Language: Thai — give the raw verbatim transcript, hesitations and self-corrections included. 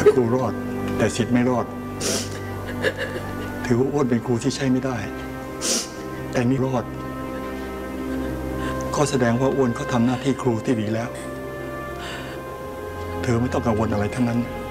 ครูรอดแต่สิทธิ์ไม่รอดถือว่าอ้วนเป็นครูที่ใช้ไม่ได้แต่นี่รอดก็แสดงว่าอ้วนเขาทำหน้าที่ครูที่ดีแล้วเธอไม่ต้องกังวลอะไรทั้งนั้น